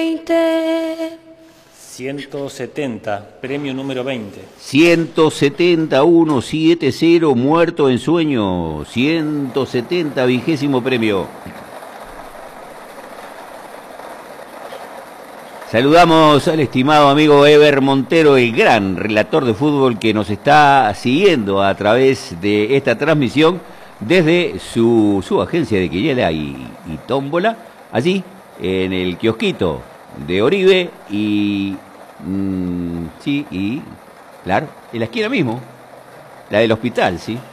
170, premio número 20. 170-170, muerto en sueño. 170, 20º premio. Saludamos al estimado amigo Eber Montero, el gran relator de fútbol que nos está siguiendo a través de esta transmisión desde su agencia de quiniela y tómbola, allí en el kiosquito de Oribe y sí, y claro, en la esquina mismo, la del hospital, sí.